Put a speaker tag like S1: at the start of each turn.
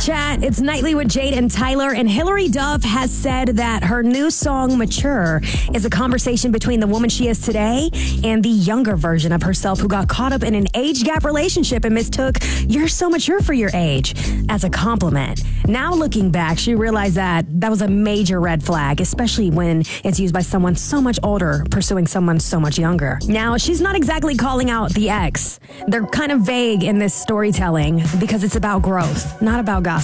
S1: Chat, it's Nightly with Jade and Tyler, and Hilary Duff has said that her new song, Mature, is a conversation between the woman she is today and the younger version of herself who got caught up in an age gap relationship and mistook "you're so mature for your age" as a compliment. Now looking back, she realized that was a major red flag, especially when it's used by someone so much older pursuing someone so much younger. Now, she's not exactly calling out the ex. They're kind of vague in this storytelling because it's about growth, not about gossip.